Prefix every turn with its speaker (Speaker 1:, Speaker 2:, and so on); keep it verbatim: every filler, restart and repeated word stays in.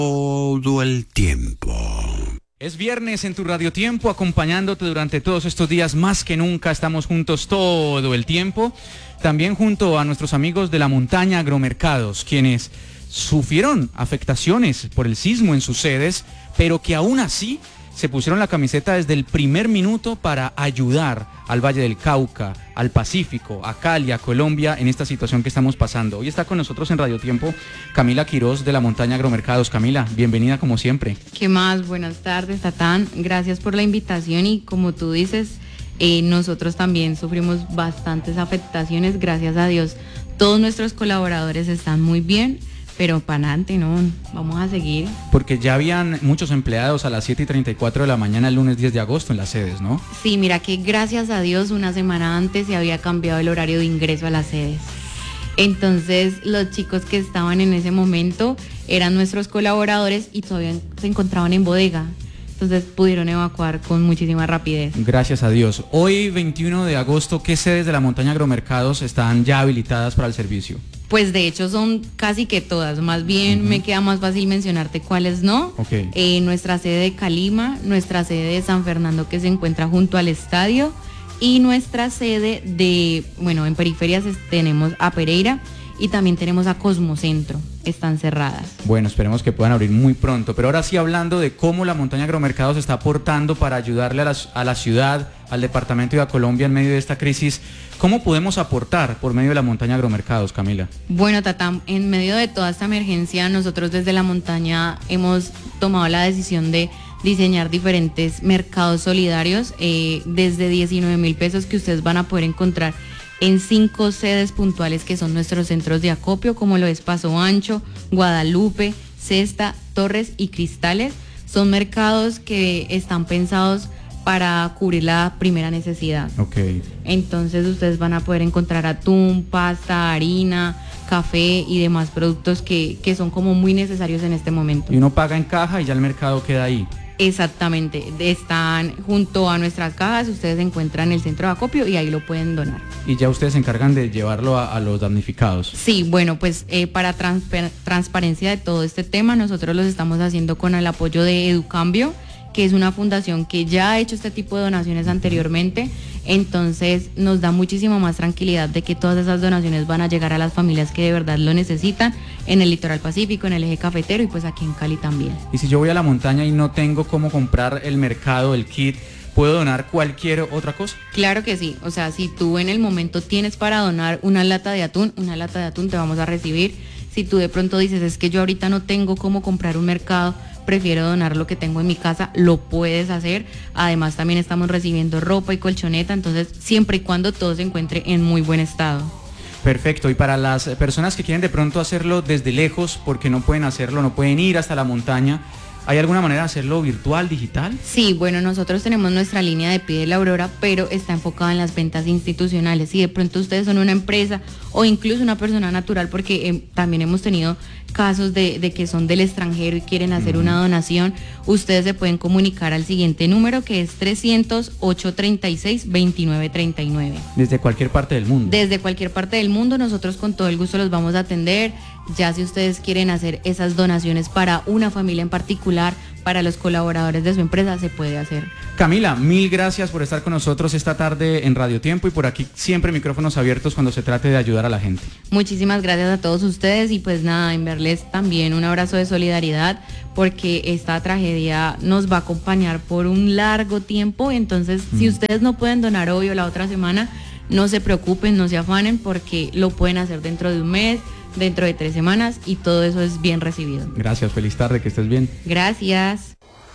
Speaker 1: Todo el tiempo.
Speaker 2: Es viernes en tu Radio Tiempo, acompañándote durante todos estos días. Más que nunca estamos juntos todo el tiempo. También junto a nuestros amigos de la montaña Agromercados, quienes sufrieron afectaciones por el sismo en sus sedes, pero que aún así se pusieron la camiseta desde el primer minuto para ayudar al Valle del Cauca, al Pacífico, a Cali, a Colombia en esta situación que estamos pasando. Hoy está con nosotros en Radio Tiempo Camila Quiroz de la montaña Agromercados. Camila, bienvenida como siempre.
Speaker 3: ¿Qué más? Buenas tardes, Tatán. Gracias por la invitación y como tú dices, eh, nosotros también sufrimos bastantes afectaciones. Gracias a Dios, todos nuestros colaboradores están muy bien. Pero para adelante, no, vamos a seguir.
Speaker 2: Porque ya habían muchos empleados a las siete y treinta y cuatro de la mañana el lunes diez de agosto en las sedes, ¿no?
Speaker 3: Sí, mira que gracias a Dios una semana antes se había cambiado el horario de ingreso a las sedes. Entonces los chicos que estaban en ese momento eran nuestros colaboradores y todavía se encontraban en bodega. Entonces pudieron evacuar con muchísima rapidez.
Speaker 2: Gracias a Dios. Hoy, veintiuno de agosto, ¿qué sedes de la montaña Agromercados están ya habilitadas para el servicio?
Speaker 3: Pues de hecho son casi que todas, más bien uh-huh. me queda más fácil mencionarte cuáles no.
Speaker 2: Okay.
Speaker 3: Eh, nuestra sede de Calima, nuestra sede de San Fernando que se encuentra junto al estadio y nuestra sede de, bueno, en periferias tenemos a Pereira y también tenemos a Cosmocentro, están cerradas.
Speaker 2: Bueno, esperemos que puedan abrir muy pronto, pero ahora sí hablando de cómo la montaña Agromercados está aportando para ayudarle a la, a la ciudad, al departamento y a Colombia en medio de esta crisis, ¿cómo podemos aportar por medio de la montaña Agromercados, Camila?
Speaker 3: Bueno, Tatán, en medio de toda esta emergencia, nosotros desde la montaña hemos tomado la decisión de diseñar diferentes mercados solidarios, eh, desde diecinueve mil pesos que ustedes van a poder encontrar en cinco sedes puntuales que son nuestros centros de acopio, como lo es Paso Ancho, Guadalupe, Cesta, Torres y Cristales. Son mercados que están pensados para cubrir la primera necesidad.
Speaker 2: Okay.
Speaker 3: Entonces ustedes van a poder encontrar atún, pasta, harina, café y demás productos que, que son como muy necesarios en este momento.
Speaker 2: Y uno paga en caja y ya el mercado queda ahí.
Speaker 3: Exactamente, están junto a nuestras cajas, ustedes encuentran el centro de acopio y ahí lo pueden donar.
Speaker 2: Y ya ustedes se encargan de llevarlo a, a los damnificados.
Speaker 3: Sí, bueno, pues eh, para transper- transparencia de todo este tema, nosotros los estamos haciendo con el apoyo de Educambio, que es una fundación que ya ha hecho este tipo de donaciones anteriormente, entonces nos da muchísima más tranquilidad de que todas esas donaciones van a llegar a las familias que de verdad lo necesitan en el litoral pacífico, en el eje cafetero y pues aquí en Cali también.
Speaker 2: Y si yo voy a la montaña y no tengo cómo comprar el mercado, el kit, ¿puedo donar cualquier otra cosa?
Speaker 3: Claro que sí, o sea, si tú en el momento tienes para donar una lata de atún, una lata de atún te vamos a recibir. Si tú de pronto dices, es que yo ahorita no tengo cómo comprar un mercado, prefiero donar lo que tengo en mi casa, lo puedes hacer. Además también estamos recibiendo ropa y colchoneta, entonces siempre y cuando todo se encuentre en muy buen estado.
Speaker 2: Perfecto, y para las personas que quieren de pronto hacerlo desde lejos, porque no pueden hacerlo, no pueden ir hasta la montaña, ¿hay alguna manera de hacerlo virtual, digital?
Speaker 3: Sí, bueno, nosotros tenemos nuestra línea de Pide la Aurora, pero está enfocada en las ventas institucionales. Si de pronto ustedes son una empresa o incluso una persona natural, porque eh, también hemos tenido casos de, de que son del extranjero y quieren hacer una donación, ustedes se pueden comunicar al siguiente número que es trescientos, ochocientos treinta y seis, veintinueve treinta y nueve.
Speaker 2: Desde cualquier parte del mundo.
Speaker 3: Desde cualquier parte del mundo, nosotros con todo el gusto los vamos a atender. Ya si ustedes quieren hacer esas donaciones para una familia en particular, para los colaboradores de su empresa, se puede hacer.
Speaker 2: Camila, mil gracias por estar con nosotros esta tarde en Radio Tiempo y por aquí siempre micrófonos abiertos cuando se trate de ayudar a la gente.
Speaker 3: Muchísimas gracias a todos ustedes y pues nada, enviarles también un abrazo de solidaridad porque esta tragedia nos va a acompañar por un largo tiempo, entonces mm. si ustedes no pueden donar hoy o la otra semana, no se preocupen, no se afanen porque lo pueden hacer dentro de un mes, dentro de tres semanas y todo eso es bien recibido.
Speaker 2: Gracias, feliz tarde, que estés bien.
Speaker 3: Gracias.